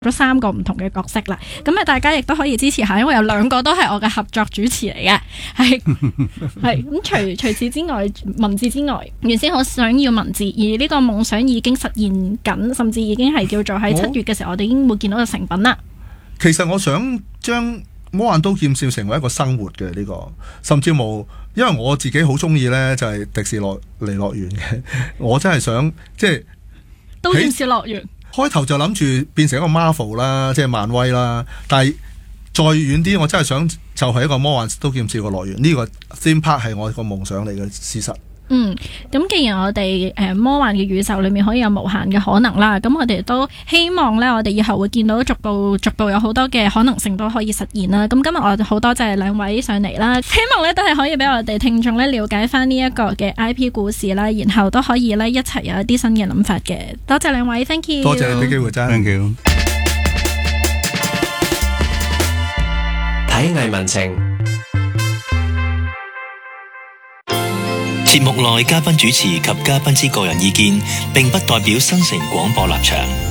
咗3個唔同嘅角色啦。咁啊，大家亦都可以支持下，因為有2個都係我嘅合作主持嚟嘅，係咁除此之外，文字之外，原先好想要文字，而呢個夢想已經實現緊，甚至已經係叫做喺7月嘅時候，我哋已經會見到個成品啦。 其實我想將魔幻刀劍笑成為一個生活嘅呢個，甚至冇，因為我自己好中意呢，就係迪士尼樂園嘅，我真係想即係刀劍笑樂園。 開頭就諗住變成一個 Marvel 啦，即係漫威啦，但係再遠啲，我真係想就係一個魔幻刀劍笑嘅樂園，呢個 theme park 係我個夢想嚟嘅事實。 咁既然我哋魔幻嘅宇宙裏面可以有無限嘅可能啦，咁我哋都希望咧，我哋以後會見到逐步有好多嘅可能性都可以實現啦。咁今日我好多謝2位上嚟啦，希望咧都係可以俾我哋聽眾咧了解翻呢一個嘅 IP 故事啦，然後都可以咧一齊有一啲新嘅諗法嘅。多謝2位 ，thank you。 多謝你俾機會真 ，thank you。 體藝文情。 節目內嘉賓主持及嘉賓之個人意見，並不代表新城廣播立場。